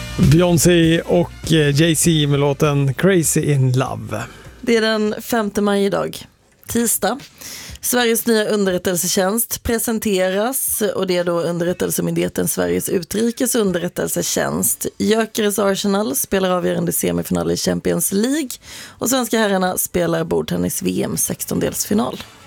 Beyoncé och Jay-Z med låten Crazy in Love. Det är den 5 maj idag, tisdag. Sveriges nya underrättelsetjänst presenteras och det är då underrättelsemyndigheten Sveriges utrikes underrättelsetjänst. Gyökeres Arsenal spelar avgörande semifinal i Champions League och svenska herrarna spelar bordtennis VM 16-delsfinal.